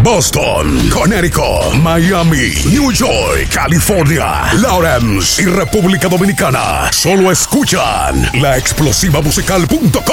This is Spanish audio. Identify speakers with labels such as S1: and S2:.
S1: Boston, Connecticut, Miami, New York, California, Lawrence y República Dominicana. Solo escuchan laexplosivamusical.com.